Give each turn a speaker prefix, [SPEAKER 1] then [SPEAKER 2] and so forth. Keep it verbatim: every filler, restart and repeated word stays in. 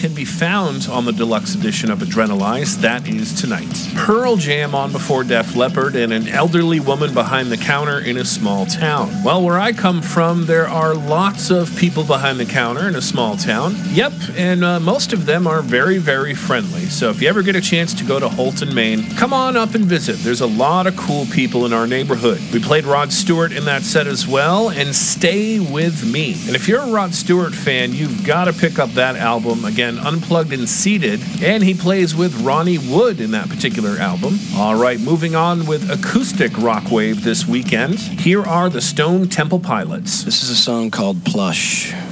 [SPEAKER 1] can be found on the deluxe edition of Adrenalize. That is tonight. Pearl Jam on before Def Leppard, and an elderly woman behind the counter in a small town. Well, where I come from, there are lots of people behind the counter in a small town. Yep, and uh, most of them are very, very friendly. So if you ever get a chance to go to Holton, Maine, come on up and visit. There's a lot of cool people in our neighborhood. We played Rod Stewart in that set as well, and Stay With Me. And if you're a Rod Stewart fan, you've got to pick up that album. Again, Unplugged and Seated, and he plays with Ronnie Wood in that particular album. All right, moving on with acoustic rock wave this weekend. Here are the Stone Temple Pilots.
[SPEAKER 2] This is a song called Plush.